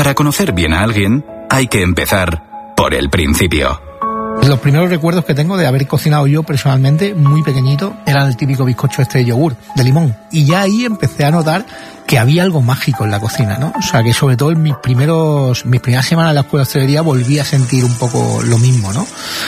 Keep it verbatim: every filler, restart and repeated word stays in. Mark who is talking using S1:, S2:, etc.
S1: Para conocer bien a alguien, hay que empezar por el principio.
S2: Los primeros recuerdos que tengo de haber cocinado yo personalmente, muy pequeñito, eran el típico bizcocho este de yogur, de limón. Y ya ahí empecé a notar que había algo mágico en la cocina, ¿no? O sea, que sobre todo en mis primeros, mis primeras semanas en la escuela de hostelería volví a sentir un poco lo mismo, ¿no?